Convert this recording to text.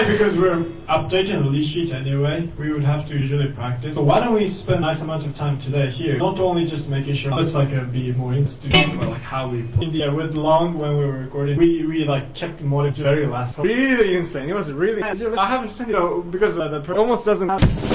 like because we're updating the lead sheet anyway, we would have to usually practice. So why don't we spend a nice amount of time today here, not only just making sure it's like be more interesting, or like how we put in with Long when we were recording, we like kept motive very last. Really insane. It was really. I haven't seen because the almost doesn't.